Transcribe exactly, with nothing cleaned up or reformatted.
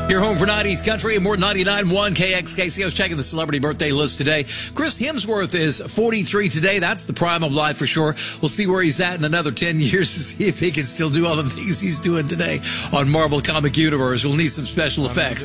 You're home for nineties country and more ninety-nine point one K X K C. I was checking the celebrity birthday list today. Chris Hemsworth is forty-three today. That's the prime of life for sure. We'll see where he's at in another ten years to see if he can still do all the things he's doing today on Marvel Comic Universe. We'll need some special effects.